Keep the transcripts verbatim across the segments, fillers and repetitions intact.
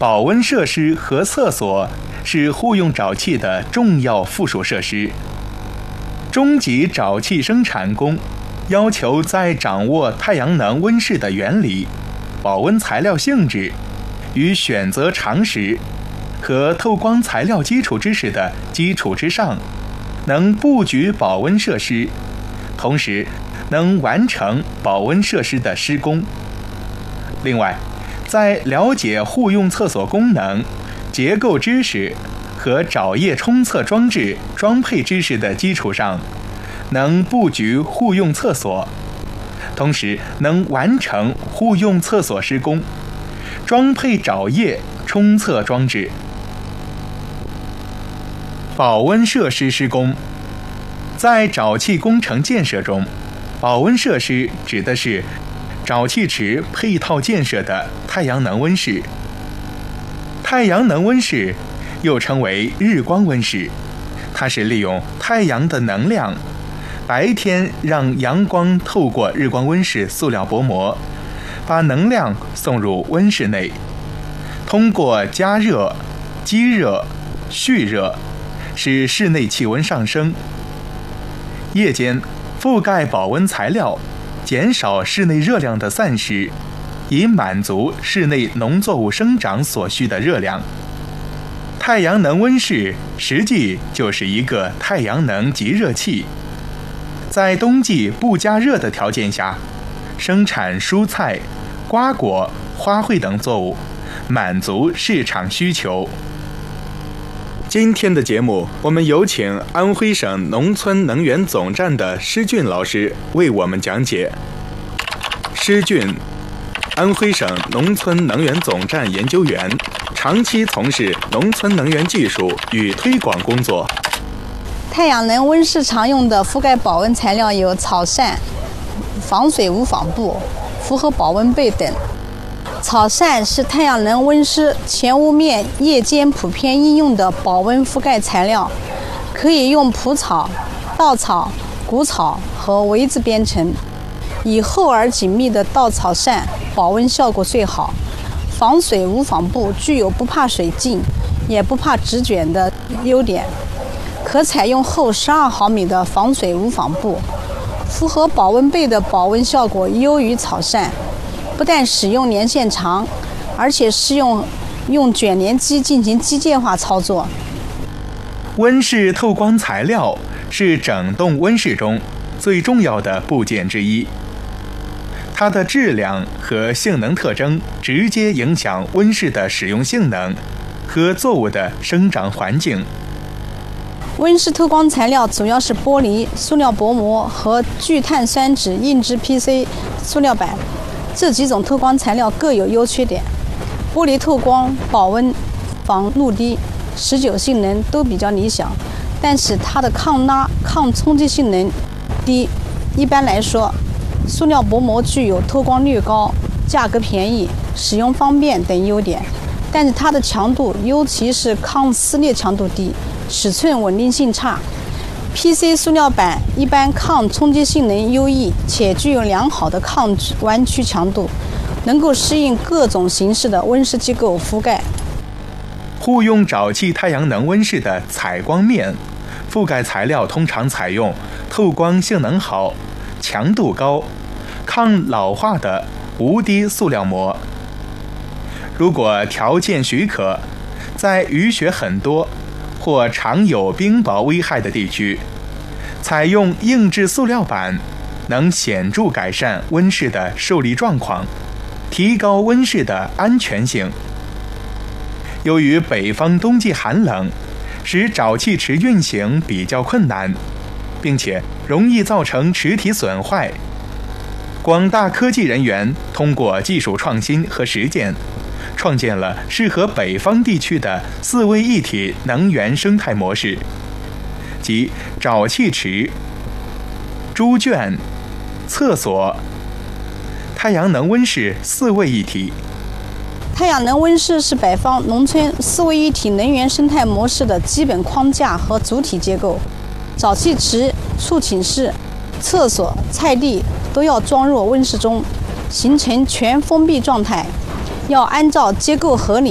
保温设施和厕所是户用沼气的重要附属设施。中级沼气生产工要求在掌握太阳能温室的原理、保温材料性质与选择常识和透光材料基础知识的基础之上，能布局保温设施，同时能完成保温设施的施工。另外，在了解户用厕所功能、结构知识和沼液冲测装置装配知识的基础上，能布局户用厕所，同时能完成户用厕所施工，装配沼液冲测装置。保温设施施工，在沼气工程建设中，保温设施指的是沼气池配套建设的太阳能温室。太阳能温室又称为日光温室，它是利用太阳的能量，白天让阳光透过日光温室塑料薄膜，把能量送入温室内，通过加热、积热、蓄热，使室内气温上升。夜间覆盖保温材料，减少室内热量的散失，以满足室内农作物生长所需的热量。太阳能温室实际就是一个太阳能集热器，在冬季不加热的条件下，生产蔬菜、瓜果、花卉等作物，满足市场需求。今天的节目，我们有请安徽省农村能源总站的施俊老师为我们讲解。施俊，安徽省农村能源总站研究员，长期从事农村能源技术与推广工作。 太阳能温室常用的覆盖保温材料有草扇、防水无纺布、复合保温被等。草扇是太阳能温室前屋面夜间普遍应用的保温覆盖材料，可以用蒲草、稻草、谷草和围子编成。以厚而紧密的稻草扇保温效果最好，防水无纺布具有不怕水浸也不怕纸卷的优点，可采用厚十二毫米的防水无纺布。复合保温被的保温效果优于草扇，不但使用年限长，而且适用用卷帘机进行机械化操作。 温室透光材料是整栋温室中最重要的部件之一，它的质量和性能特征直接影响温室的使用性能和作物的生长环境。 温室透光材料主要是玻璃、塑料薄膜和聚碳酸酯硬质 P C 塑料板，这几种透光材料各有优缺点。玻璃透光、保温、防露滴、持久性能都比较理想，但是它的抗拉、抗冲击性能低。一般来说，塑料薄膜具有透光率高、价格便宜、使用方便等优点，但是它的强度，尤其是抗撕裂强度低，尺寸稳定性差。P C 塑料板一般抗冲击性能优异，且具有良好的抗弯曲强度，能够适应各种形式的温室机构覆盖。 户用沼气太阳能温室的采光面覆盖材料通常采用透光性能好、强度高、抗老化的无滴塑料膜。如果条件许可，在雨雪很多或常有冰雹危害的地区，采用硬质塑料板能显著改善温室的受力状况，提高温室的安全性。由于北方冬季寒冷，使沼气池运行比较困难，并且容易造成池体损坏。广大科技人员通过技术创新和实践，创建了适合北方地区的四位一体能源生态模式，即沼气池、猪圈、厕所、太阳能温室四位一体。 太阳能温室是北方农村四位一体能源生态模式的基本框架和主体结构。沼气池、畜寝室、厕所、菜地都要装入温室中，形成全封闭状态。要按照结构合理、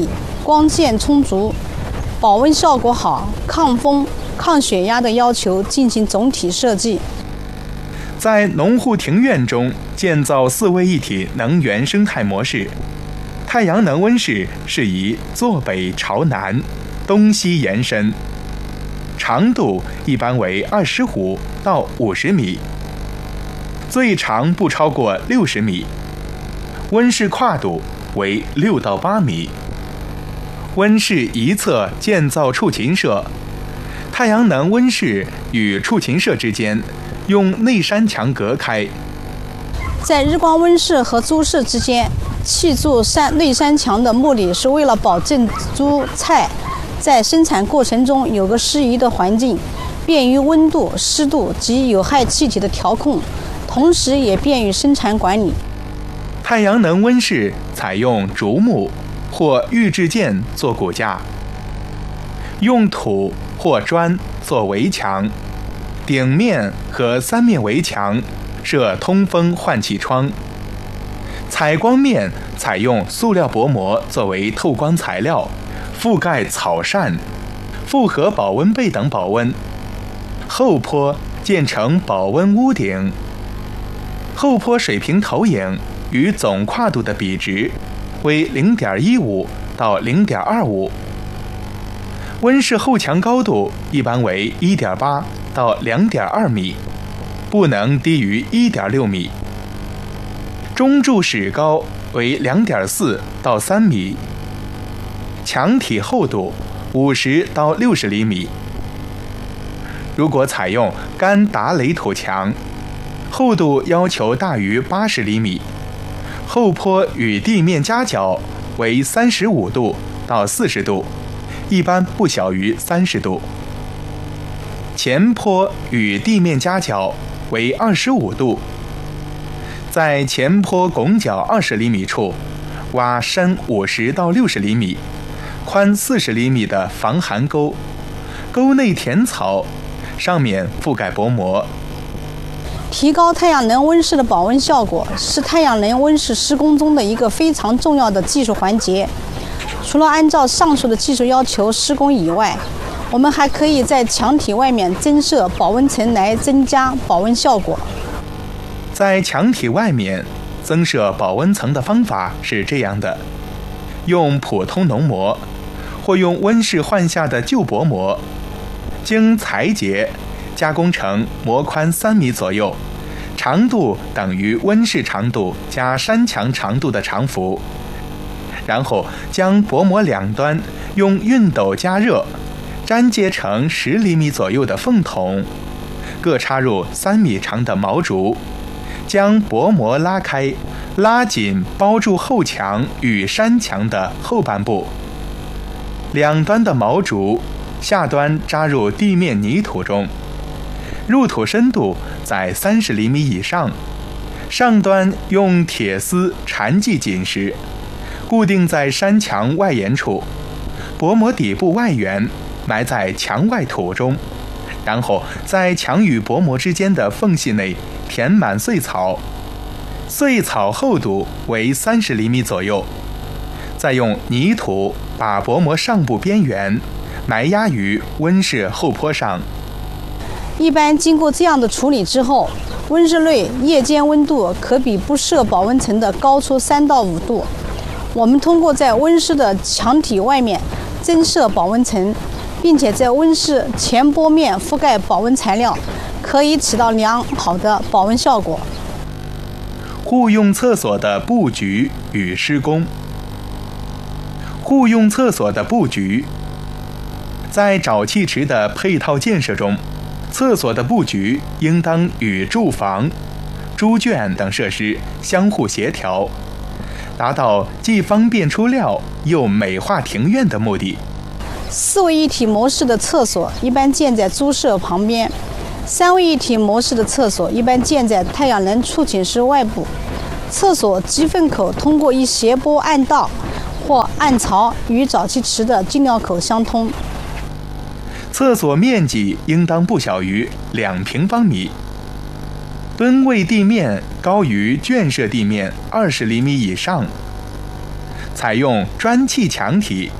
光线充足，保温效果好，抗风、抗血压的要求进行总体设计。 在农户庭院中建造四位一体能源生态模式，太阳能温室适宜坐北朝南，东西延伸，长度一般为二十五到五十米，最长不超过六十米，温室跨度为六到八米。温室一侧建造畜禽舍，太阳能温室与畜禽舍之间用内山墙隔开。 在日光温室和猪舍之间砌筑山内山墙的目的是为了保证猪菜在生产过程中有个适宜的环境，便于温度、湿度及有害气体的调控，同时也便于生产管理。 太阳能温室采用竹木或预制件做骨架，用土或砖做围墙，顶面和三面围墙设通风换气窗，采光面采用塑料薄膜作为透光材料，覆盖草扇、复合保温被等保温。后坡建成保温屋顶，后坡水平投影与总跨度的比值为 零点一五 到 零点二五。温室后墙高度一般为 一点八 到 两点二米，不能低于 一点六米。中柱室高为 两点四 到三米，墙体厚度五十到六十厘米。如果采用干打垒土墙，厚度要求大于八十厘米，后坡与地面夹角为三十五度到四十度，一般不小于三十度。前坡与地面夹角为二十五度，在前坡拱角二十厘米处挖深五十到六十厘米、宽四十厘米的防寒沟，沟内填草，上面覆盖薄膜。 提高太阳能温室的保温效果是太阳能温室施工中的一个非常重要的技术环节。除了按照上述的技术要求施工以外，我们还可以在墙体外面增设保温层来增加保温效果。 在墙体外面增设保温层的方法是这样的：用普通浓膜或用温室换下的旧薄膜，经裁截加工成膜宽三米左右，长度等于温室长度加山墙长度的长幅，然后将薄膜两端用熨斗加热，粘接成十厘米左右的缝筒，各插入三米长的毛竹，将薄膜拉开，拉紧包住后墙与山墙的后半部。两端的毛竹下端扎入地面泥土中，入土深度在三十厘米以上，上端用铁丝缠系紧实，固定在山墙外沿处，薄膜底部外缘埋在墙外土中，然后在墙与薄膜之间的缝隙内填满碎草，碎草厚度为三十厘米左右，再用泥土把薄膜上部边缘埋压于温室后坡上。 一般经过这样的处理之后，温室内夜间温度可比不设保温层的高出三到五度。我们通过在温室的墙体外面增设保温层，并且在温室前坡面覆盖保温材料，可以起到良好的保温效果。 户用厕所的布局与施工。户用厕所的布局，在沼气池的配套建设中，厕所的布局应当与住房、猪圈等设施相互协调，达到既方便出料又美化庭院的目的。 四位一体模式的厕所一般建在猪舍旁边，三位一体模式的厕所一般建在太阳能畜寝室外部。厕所集粪口通过一斜坡暗道或暗槽与沼气池的进料口相通。 厕所面积应当不小于两平方米，蹲位地面高于圈舍地面二十厘米以上，采用砖砌墙体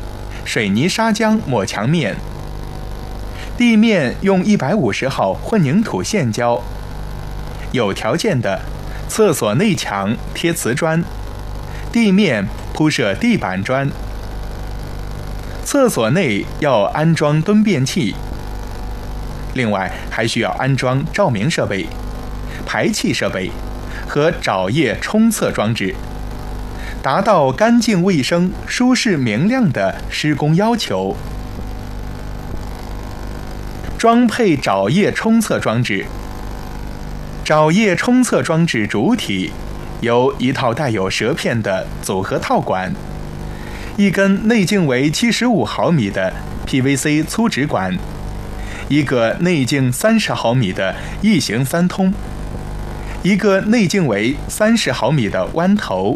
水泥砂浆抹墙面，地面用一百五十号混凝土线胶，有条件的，厕所内墙贴瓷砖，地面铺设地板砖。厕所内要安装蹲便器，另外还需要安装照明设备、排气设备和沼液冲厕装置，达到干净卫生、舒适明亮的施工要求。装配沼液冲厕装置。沼液冲厕装置主体由一套带有舌片的组合套管，一根内径为七十五毫米的 P V C 粗直管，一个内径三十毫米的异形三通，一个内径为三十毫米的弯头，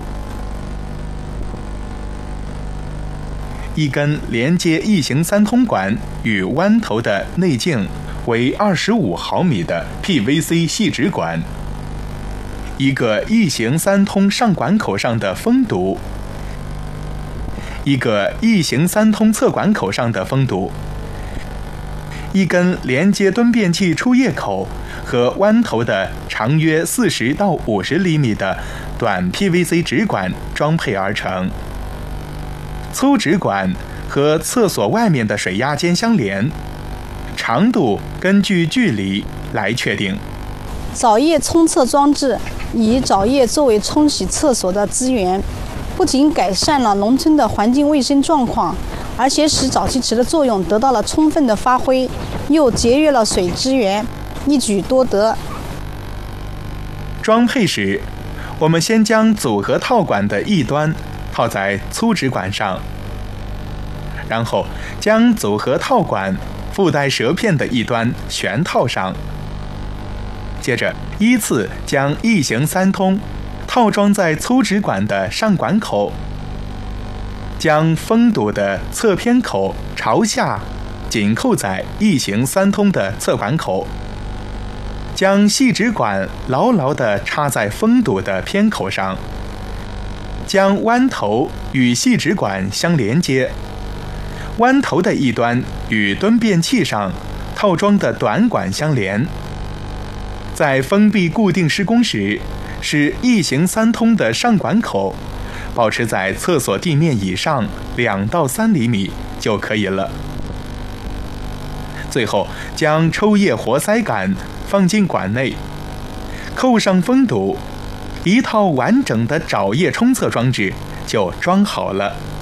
一根连接异形三通管与弯头的内径为二十五毫米的 P V C 细直管，一个异形三通上管口上的封堵，一个异形三通侧管口上的封堵，一根连接蹲便器出液口和弯头的长约四十到五十厘米的短 P V C 直管装配而成。粗直管和厕所外面的水压间相连，长度根据距离来确定。 沼液冲厕装置以沼液作为冲洗厕所的资源，不仅改善了农村的环境卫生状况，而且使沼气池的作用得到了充分的发挥，又节约了水资源，一举多得。 装配时，我们先将组合套管的一端套在粗直管上，然后将组合套管附带舌片的一端旋套上，接着依次将异形三通套装在粗直管的上管口，将封堵的侧偏口朝下紧扣在异形三通的侧管口，将细直管牢牢地插在封堵的偏口上，将弯头与细直管相连接，弯头的一端与蹲便器上套装的短管相连。在封闭固定施工时，使异形三通的上管口保持在厕所地面以上两到三厘米就可以了。最后，将抽液活塞杆放进管内，扣上封堵，一套完整的沼液冲厕装置就装好了。